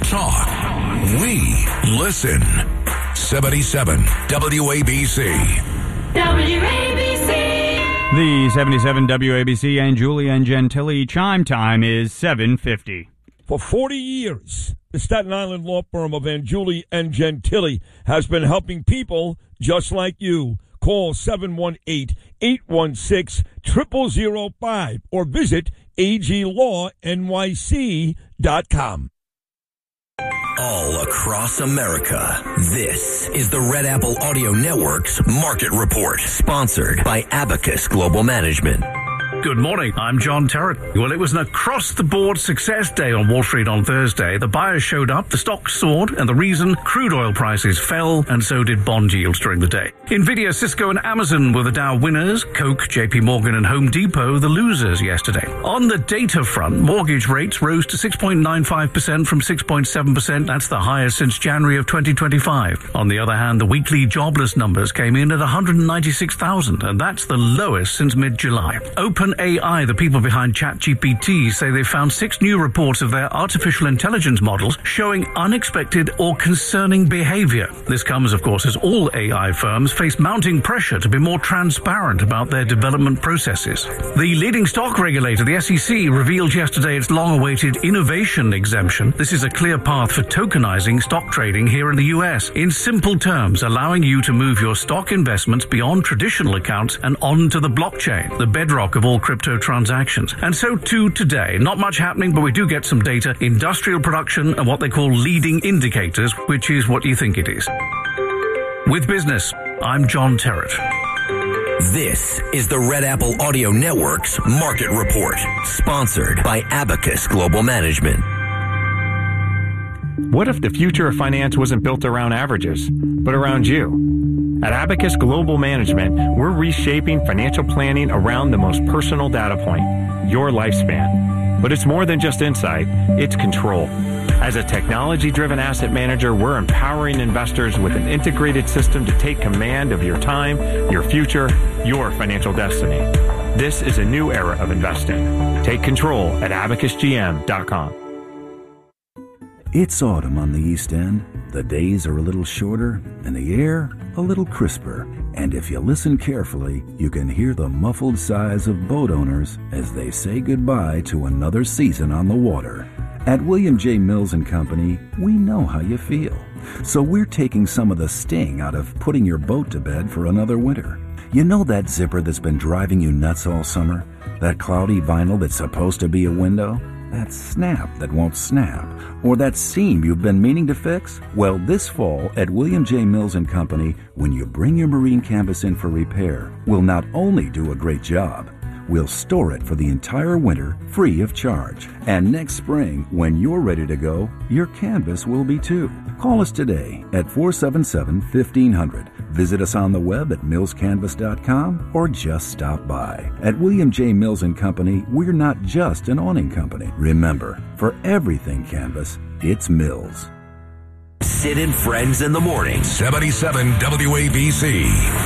talk. We listen. 77 WABC. WABC. The 77 WABC and Julian Gentili chime time is 7:50. For 40 years, the Staten Island law firm of Angiuli and Gentili has been helping people just like you. Call 718-816-0005 or visit aglawnyc.com. All across America, this is the Red Apple Audio Network's Market Report, sponsored by Abacus Global Management. Good morning, I'm John Terrett. Well, it was an across-the-board success day on Wall Street on Thursday. The buyers showed up, the stocks soared, and the reason? Crude oil prices fell, and so did bond yields during the day. Nvidia, Cisco, and Amazon were the Dow winners. Coke, JP Morgan, and Home Depot the losers yesterday. On the data front, mortgage rates rose to 6.95% from 6.7%. That's the highest since January of 2025. On the other hand, the weekly jobless numbers came in at 196,000, and that's the lowest since mid-July. OpenAI, the people behind ChatGPT, say they found 6 new reports of their artificial intelligence models showing unexpected or concerning behavior. This comes, of course, as all AI firms face mounting pressure to be more transparent about their development processes. The leading stock regulator, the SEC, revealed yesterday its long-awaited innovation exemption. This is a clear path for tokenizing stock trading here in the US. In simple terms, allowing you to move your stock investments beyond traditional accounts and onto the blockchain, the bedrock of all crypto transactions. And so too today. Not much happening, but we do get some data, industrial production, and what they call leading indicators, which is what you think it is. With business, I'm John Terrett. This is the Red Apple Audio Network's Market Report, sponsored by Abacus Global Management. What if the future of finance wasn't built around averages, but around you? At Abacus Global Management, we're reshaping financial planning around the most personal data point, your lifespan. But it's more than just insight, it's control. As a technology-driven asset manager, we're empowering investors with an integrated system to take command of your time, your future, your financial destiny. This is a new era of investing. Take control at abacusgm.com. It's autumn on the East End. The days are a little shorter and the air a little crisper. And if you listen carefully, you can hear the muffled sighs of boat owners as they say goodbye to another season on the water. At William J. Mills & Company, we know how you feel. So we're taking some of the sting out of putting your boat to bed for another winter. You know that zipper that's been driving you nuts all summer? That cloudy vinyl that's supposed to be a window? That snap that won't snap? Or that seam you've been meaning to fix? Well, this fall at William J. Mills & Company, when you bring your marine canvas in for repair, we'll not only do a great job, we'll store it for the entire winter free of charge. And next spring, when you're ready to go, your canvas will be too. Call us today at 477-1500. Visit us on the web at millscanvas.com or just stop by. At William J. Mills & Company, we're not just an awning company. Remember, for everything canvas, it's Mills. Sid and Friends in the Morning, 77 WABC.